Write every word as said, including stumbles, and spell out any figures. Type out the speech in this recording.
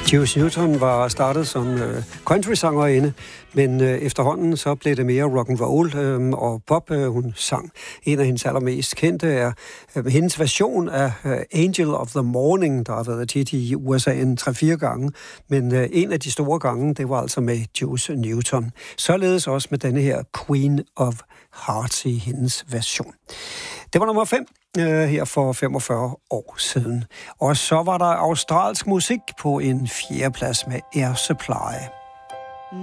Joyce Newton var startet som øh, country-sangerinde, men øh, efterhånden så blev det mere rock and roll øh, og pop, øh, hun sang. En af hendes allermest kendte er øh, hendes version af øh, Angel of the Morning, der har været tit i U S A en tre-fire gange, men øh, en af de store gange, det var altså med Joyce Newton. Således også med denne her Queen of Hearts i hendes version. Det var nummer fem øh, her for femogfyrre år siden. Og så var der australsk musik på en fjerdeplads med Air Supply.